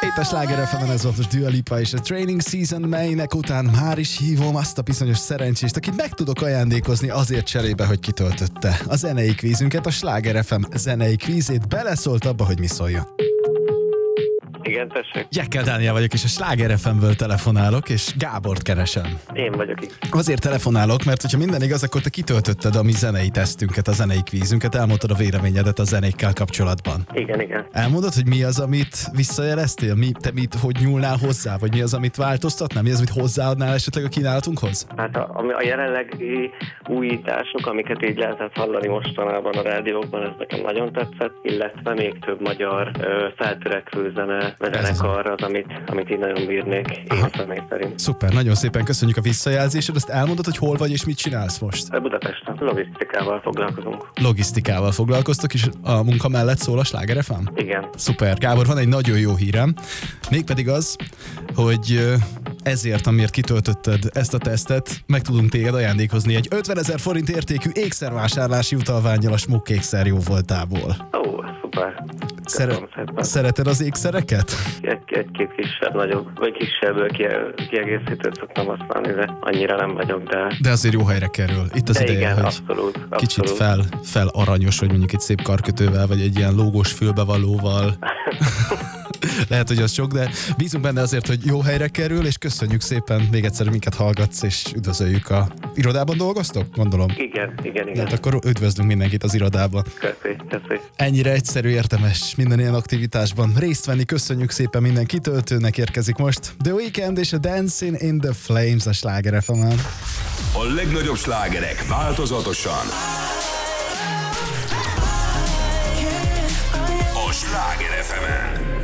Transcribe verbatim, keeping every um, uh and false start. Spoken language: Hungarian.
Itt a Sláger ef emen ez volt most Dua Lipa és a Training Season, melynek után már is hívom azt a bizonyos szerencsést, akit meg tudok ajándékozni azért cserébe, hogy kitöltötte a zenei kvízünket, a Sláger ef em zenei kvízét, beleszólt abba, hogy mi szóljon. Igen, tessék. Jekkel Dániel vagyok, és a Sláger ef emből telefonálok, és Gábort keresem. Én vagyok itt. Azért telefonálok, mert hogyha minden igaz, akkor te kitöltötted a mi zenei tesztünket, a zenei kvízünket, elmondtad a véleményedet a zenékkel kapcsolatban. Igen, igen. Elmondod, hogy mi az, amit visszajeleztél? Mi, te mit, hogy nyúlnál hozzá? Vagy mi az, amit változtatnál? Mi az, amit hozzáadnál esetleg a kínálatunkhoz? Hát a, a jelenlegi újítások, amiket így lehetett hallani mostanában a rádiókban, ez nekem nagyon tetszett, illetve még több magyar ö, feltörekvő zene, zenekar az, amit, amit így nagyon bírnék, én személy szerint. Szuper, nagyon szépen köszönjük a visszajelzésed, azt elmondod, hogy hol vagy és mit csinálsz most? Budapesten logisztikával foglalkozunk. Logisztikával foglalkoztok, és a munka mellett szól a Sláger ef em? Igen. Szuper, Gábor, van egy nagyon jó hírem, mégpedig az, hogy ezért, amiért kitöltötted ezt a tesztet, meg tudunk téged ajándékozni egy ötvenezer forint értékű ékszervásárlási utalvánnyal a Smuk ékszer jó voltából. Ó, szuper. Szere- szereted az ékszereket? Egy, egy-két kisebb, nagyobb, vagy kisebb kiegészítőt szoktam használni, de annyira nem vagyok, de... De azért jó helyre kerül. Itt az de ideje, igen, hogy abszolút, abszolút. kicsit fel, fel aranyos, vagy mondjuk egy szép karkötővel, vagy egy ilyen lógós fülbevalóval. Lehet, hogy az sok, de bízunk benne azért, hogy jó helyre kerül, és köszönjük szépen még egyszer, minket hallgatsz, és üdvözöljük a... Irodában dolgoztok? Gondolom. Igen, igen, igen. Hát akkor üdvözlünk mindenkit az irodában. Köszi, köszi. Ennyire egyszerű, értemes minden ilyen aktivitásban részt venni. Köszönjük szépen, minden kitöltőnek érkezik most The Weeknd és a Dancing in the Flames a Sláger ef emen. A legnagyobb slágerek változatosan. A Sláger ef emen.